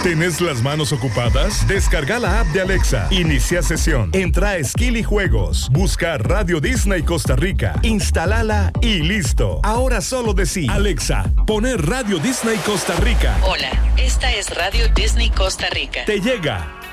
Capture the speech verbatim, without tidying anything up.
¿Tenés las manos ocupadas? Descarga la app de Alexa. Inicia sesión. Entra a Skill y Juegos. Busca Radio Disney Costa Rica. Instalala y listo. Ahora solo decí: Alexa, poner Radio Disney Costa Rica. Hola, esta es Radio Disney Costa Rica. Te llega